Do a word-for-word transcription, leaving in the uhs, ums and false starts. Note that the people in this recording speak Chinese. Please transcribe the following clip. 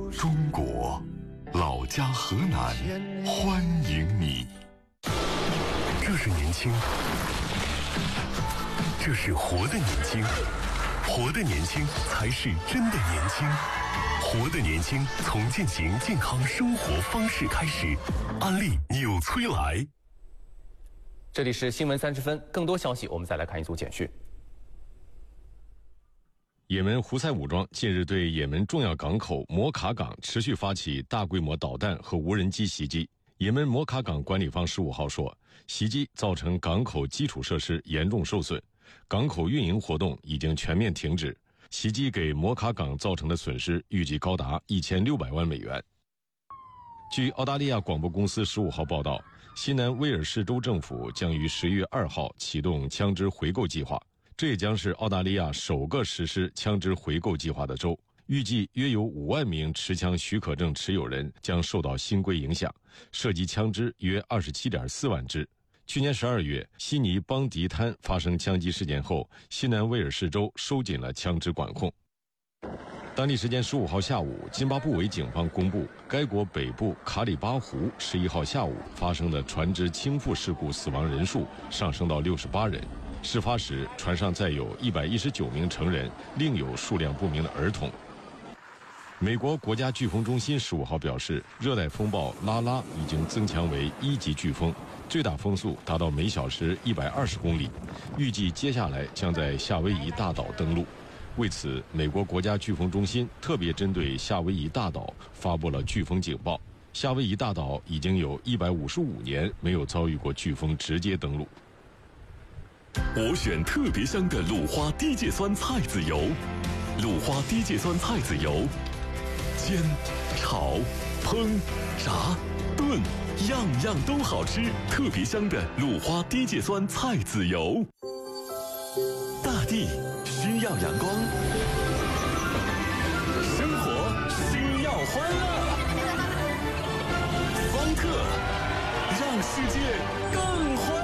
中国，老家河南欢迎你。这是年轻，这是活的年轻，活的年轻才是真的年轻。活的年轻，从践行健康生活方式开始。安利纽崔莱。 这里是新闻三十分，更多消息我们再来看一组简讯。 也门胡塞武装近日对也门重要港口摩卡港持续发起大规模导弹和无人机袭击。也门摩卡港管理方十五号说，袭击造成港口基础设施严重受损，港口运营活动已经全面停止。袭击给摩卡港造成的损失预计高达一千六百万美元。据澳大利亚广播公司十五号报道，西南威尔士州政府将于十一月二号启动枪支回购计划，这也将是澳大利亚首个实施枪支回购计划的州。预计约有五万名持枪许可证持有人将受到新规影响，涉及枪支约二十七点四万支。去年十二月，悉尼邦迪滩发生枪击事件后，西南威尔士州收紧了枪支管控。当地时间十五号下午，津巴布韦警方公布，该国北部卡里巴湖十一号下午发生的船只倾覆事故死亡人数上升到六十八人。事发时，船上载有一百一十九名成人，另有数量不明的儿童。美国国家飓风中心十五号表示，热带风暴拉拉已经增强为一级飓风，最大风速达到每小时一百二十公里，预计接下来将在夏威夷大岛登陆。为此，美国国家飓风中心特别针对夏威夷大岛发布了飓风警报。夏威夷大岛已经有一百五十五年没有遭遇过飓风直接登陆。 我选特别香的鲁花低芥酸菜籽油，鲁花低芥酸菜籽油。煎、炒、烹、炸、炖，样样都好吃。特别香的鲁花低芥酸菜籽油。大地需要阳光，生活需要欢乐。方特让世界更欢乐。